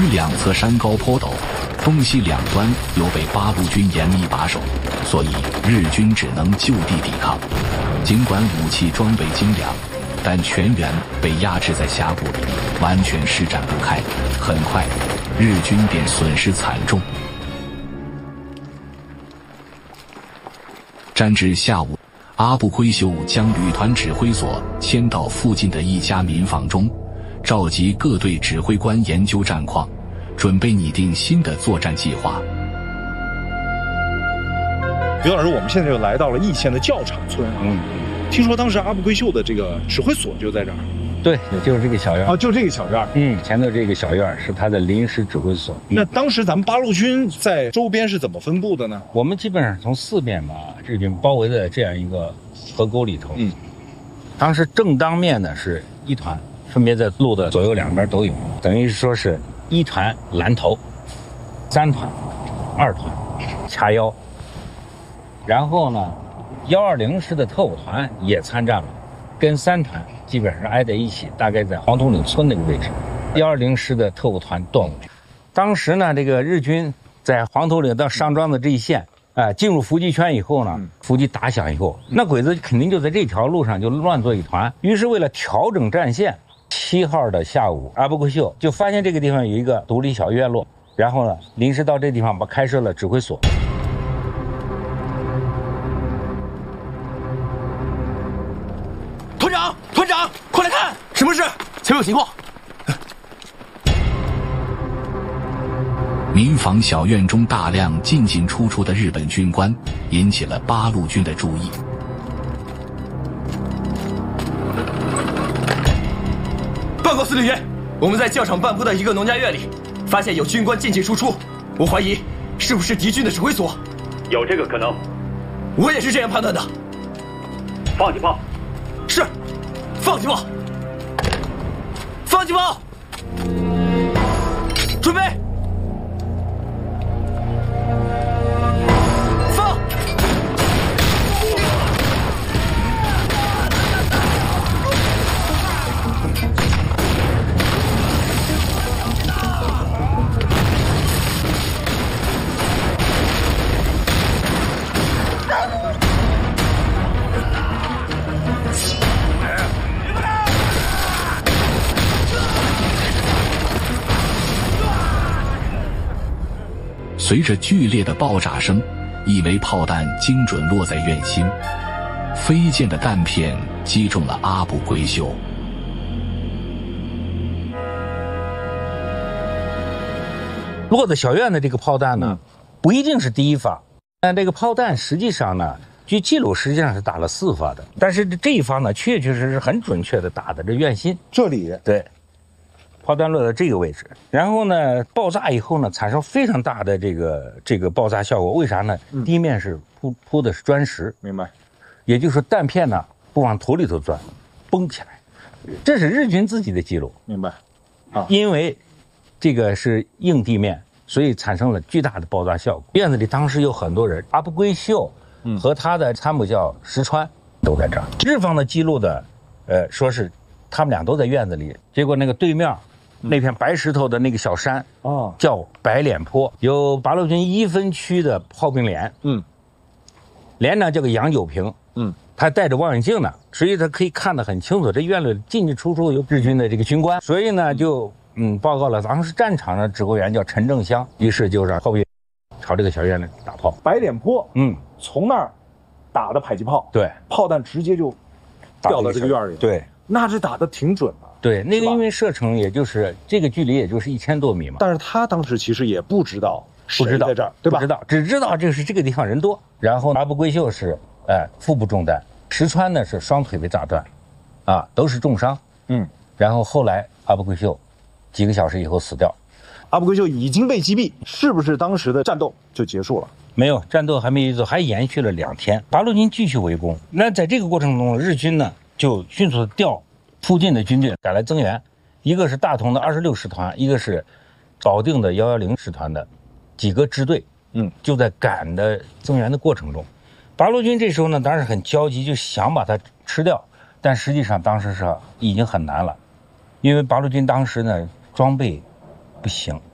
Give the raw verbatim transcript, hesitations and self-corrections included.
于两侧山高坡陡，东西两端有被八路军严密把守，所以日军只能就地抵抗。尽管武器装备精良，但全员被压制在峡谷里，完全施展不开。很快，日军便损失惨重。战至下午，阿部圭秀将旅团指挥所迁到附近的一家民房中，召集各队指挥官研究战况，准备拟定新的作战计划。 刘老师，我们现在就来到了易县的教场村啊。嗯，听说当时阿部圭秀的这个指挥所就在这儿。 对，就是这个小院啊，就这个小院。 嗯，前头这个小院是他的临时指挥所。 那当时咱们八路军在周边是怎么分布的呢？ 我们基本上从四面把日军包围在这样一个河沟里头。嗯，当时正当面呢是一团，分别在路的左右两边都有，等于说是一团拦头，三团，二团掐腰，然后呢，幺二零师的特务团也参战了，跟三团基本上挨在一起，大概在黄土岭村那个位置。幺二零师的特务团断五军，当时呢，这个日军在黄土岭到上庄的这一线，啊、呃，进入伏击圈以后呢，嗯、伏击打响以后，那鬼子肯定就在这条路上就乱作一团。于是为了调整战线，七号的下午，阿部圭秀就发现这个地方有一个独立小院落，然后呢，临时到这地方把开设了指挥所。 团长，团长，快来看，什么事？前面有情况。 民房小院中大量进进出出的日本军官，引起了八路军的注意。 报告司令员，我们在教场半坡的一个农家院里，发现有军官进进出出，我怀疑是不是敌军的指挥所？ 有这个可能。 我也是这样判断的。 放起炮。 是，放起炮，放起炮，准备，放。 随着剧烈的爆炸声，一枚炮弹精准落在院心，飞溅的弹片击中了阿部圭秀。 落在小院的这个炮弹呢，不一定是第一发，但这个炮弹实际上呢，据记录实际上是打了四发的，但是这一发呢，确确实实很准确的打的这院心这里。 对。炮弹落在这个位置，然后呢，爆炸以后呢，产生非常大的这个这个爆炸效果。为啥呢？嗯、地面是铺铺的是砖石， 明白？ 也就是说，弹片呢不往土里头钻，崩起来。这是日军自己的记录， 明白？啊， 因为这个是硬地面，所以产生了巨大的爆炸效果。院子里当时有很多人，阿部圭秀和他的参谋叫石川都在这儿。日方的记录的，呃，说是他们俩都在院子里，结果那个对面。那片白石头的那个小山哦，叫白脸坡，有八路军一分区的炮兵连，嗯，连长叫个杨九平，嗯，他戴着望远镜呢，所以他可以看得很清楚，这院里进进出出有日军的这个军官，所以呢就嗯报告了当时战场的指挥员叫陈正湘，于是就让炮兵朝这个小院里打炮。 白脸坡，嗯，从那儿打的迫击炮， 对， 炮弹直接就掉到这个院里， 对， 那这打的挺准的。 对，那个因为射程也就是这个距离，也就是一千多米嘛。 但是他当时其实也不知道，不知道在这儿，对吧？ 不知道，只知道就是这个地方人多。然后阿部圭秀是，哎，腹部中弹，石川呢是双腿被炸断，啊，都是重伤。嗯。然后后来阿部圭秀几个小时以后死掉。 阿部圭秀已经被击毙，是不是当时的战斗就结束了？ 没有，战斗还没结束，还延续了两天。八路军继续围攻。那在这个过程中，日军呢就迅速的调。附近的军队赶来增援，一个是大同的二十六师团，一个是保定的幺幺零师团的几个支队，嗯，就在赶的增援的过程中，八路军这时候呢，当然很焦急，就想把它吃掉，但实际上当时是已经很难了，因为八路军当时呢装备不行，